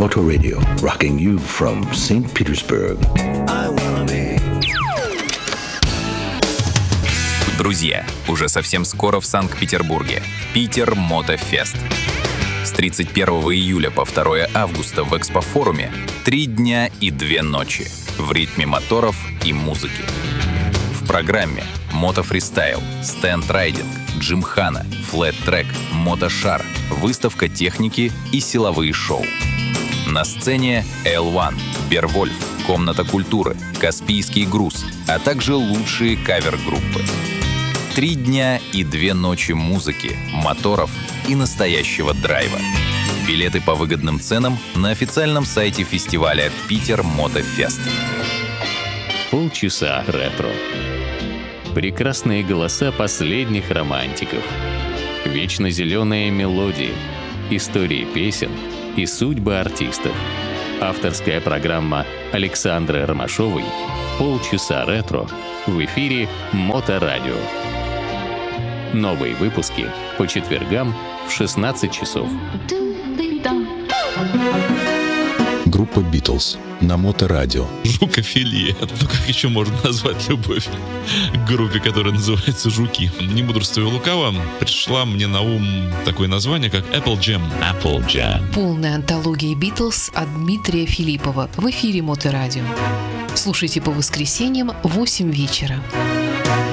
Motorradio, rocking you from St. Petersburg. Друзья, уже совсем скоро в Санкт-Петербурге Питер Мотофест. С 31 июля по 2 августа в Экспофоруме 3 дня и 2 ночи в ритме моторов и музыки. В программе мотофристайл, стенд-райдинг, джимхана, флэт-трек, мотошар, выставка техники и силовые шоу. На сцене L1, Бервольф, Комната культуры, Каспийский груз, а также лучшие кавер-группы. 3 дня и 2 ночи музыки, моторов и настоящего драйва. Билеты по выгодным ценам на официальном сайте фестиваля «Питер Мотофест». Полчаса ретро. Прекрасные голоса последних романтиков. Вечно зеленые мелодии. Истории песен и судьбы артистов. Авторская программа Александры Ромашовой «Полчаса ретро» в эфире Моторадио. Новые выпуски по четвергам в 16 часов. Группа «Битлз» на Моторадио. Жукофилия. Ну как еще можно назвать любовь к группе, которая называется «Жуки»? Не мудрствуя лукаво, пришла мне на ум такое название, как Apple Jam. Apple Jam. Полная антология «Битлз» от Дмитрия Филиппова в эфире Моторадио. Слушайте по воскресеньям в 8 вечера.